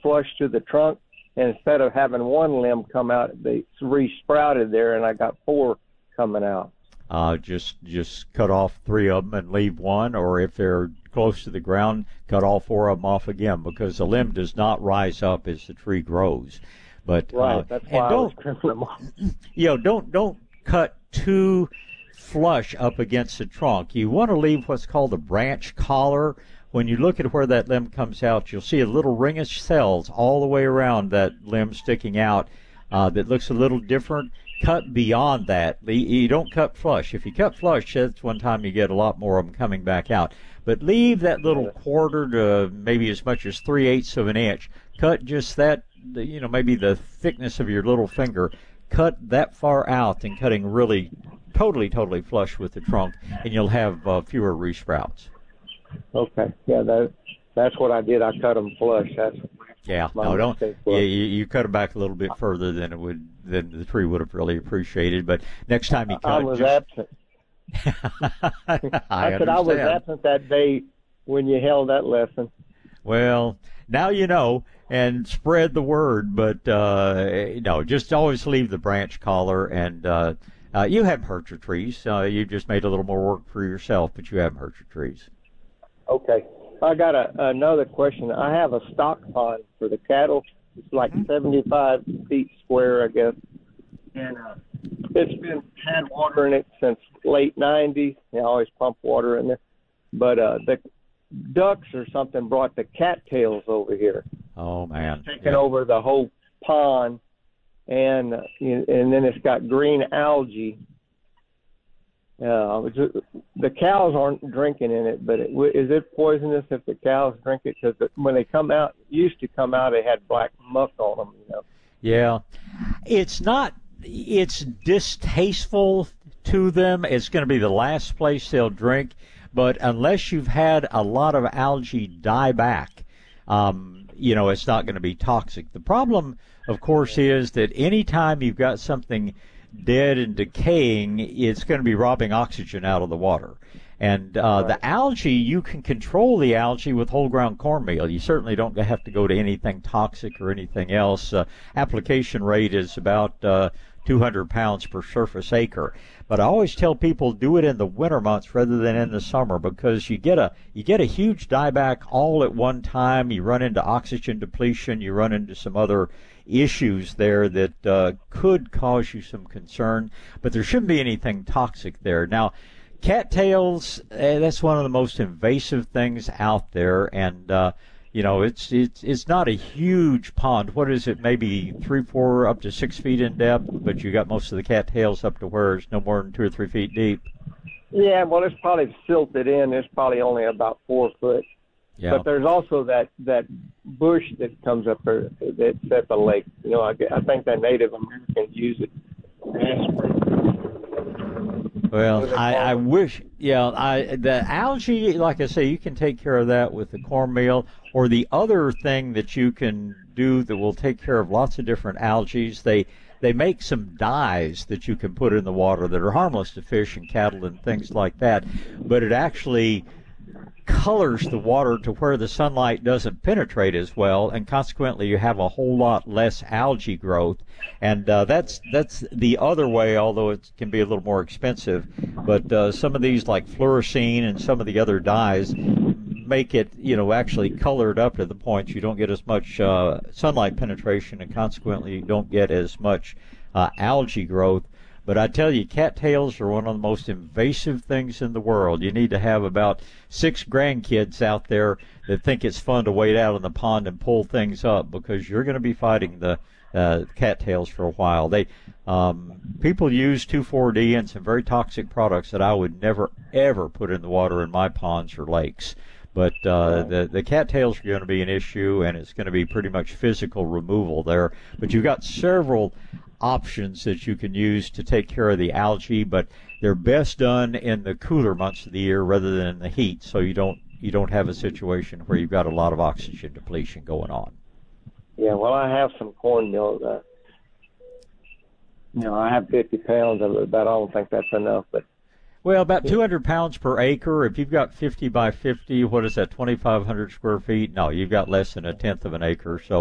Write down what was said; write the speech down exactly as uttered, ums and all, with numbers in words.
flush to the trunk. And instead of having one limb come out, they re-sprouted there, and I got four coming out. Uh, just just cut off three of them and leave one, or if they're close to the ground, cut all four of them off again, because the limb does not rise up as the tree grows. But right, uh, that's why I was trimming them off. You know, don't don't cut too flush up against the trunk. You want to leave what's called a branch collar. When you look at where that limb comes out, you'll see a little ring of cells all the way around that limb sticking out uh, that looks a little different. Cut beyond that. You don't cut flush. If you cut flush, that's one time you get a lot more of them coming back out. But leave that little quarter to maybe as much as three-eighths of an inch. Cut just that, you know, maybe the thickness of your little finger. Cut that far out and cutting really totally, totally flush with the trunk, and you'll have uh, fewer resprouts. Okay, yeah, that that's what I did. I cut them flush. That's yeah. No, don't. Yeah, you, you cut them back a little bit further than it would than the tree would have really appreciated. But next time you cut, I was just... absent. I, I said I was absent that day when you held that lesson. Well, now you know, and spread the word. But uh, no, just always leave the branch collar, and uh, uh, you haven't hurt your trees. Uh, you just made a little more work for yourself, but you haven't hurt your trees. Okay. I got a, another question. I have a stock pond for the cattle. It's like mm-hmm. seventy-five feet square, I guess. And uh, it's been had water in it since late nineties. I always pump water in there. But uh, the ducks or something brought the cattails over here. Oh, man. Taking yeah. over the whole pond. And, uh, and then it's got green algae. Uh, the cows aren't drinking in it, but it, is it poisonous if the cows drink it? Because when they come out, used to come out, they had black muck on them, you know. Yeah. It's not, it's distasteful to them. It's going to be the last place they'll drink. But unless you've had a lot of algae die back, um, you know, it's not going to be toxic. The problem, of course, is that any time you've got something dead and decaying, it's going to be robbing oxygen out of the water. And uh, right. the algae, you can control the algae with whole ground cornmeal. You certainly don't have to go to anything toxic or anything else. Uh, application rate is about uh, two hundred pounds per surface acre. But I always tell people do it in the winter months rather than in the summer, because you get a you get a huge dieback all at one time. You run into oxygen depletion. You run into some other issues there that uh, could cause you some concern, but there shouldn't be anything toxic there. Now, cattails, eh, that's one of the most invasive things out there, and uh, you know, it's it's it's not a huge pond. What is it? Maybe three, four, up to six feet in depth, but you got most of the cattails up to where it's no more than two or three feet deep. Yeah, well, it's probably silted in. It's probably only about four foot. Yeah. But there's also that, that bush that comes up there that's at the lake. You know, I, I think that Native Americans use it. Well, I, I wish, yeah, I the algae, like I say, you can take care of that with the cornmeal, or the other thing that you can do that will take care of lots of different algae. They they make some dyes that you can put in the water that are harmless to fish and cattle and things like that, but it actually colors the water to where the sunlight doesn't penetrate as well, and consequently you have a whole lot less algae growth. And uh, that's that's the other way, although it can be a little more expensive. But uh, some of these, like fluorescein and some of the other dyes, make it, you know, actually colored up to the point you don't get as much uh, sunlight penetration, and consequently you don't get as much uh, algae growth. But I tell you, cattails are one of the most invasive things in the world. You need to have about six grandkids out there that think it's fun to wade out in the pond and pull things up, because you're going to be fighting the uh, cattails for a while. They um, people use two four D and some very toxic products that I would never, ever put in the water in my ponds or lakes. But uh, the, the cattails are going to be an issue, and it's going to be pretty much physical removal there. But you've got several options that you can use to take care of the algae, but they're best done in the cooler months of the year rather than in the heat, so you don't you don't have a situation where you've got a lot of oxygen depletion going on. Yeah, well, I have some cornmeal. Uh, you know, I have fifty pounds of it, but I don't think that's enough. But well, about two hundred pounds per acre. If you've got fifty by fifty, what is that, twenty-five hundred square feet? No, you've got less than a tenth of an acre. So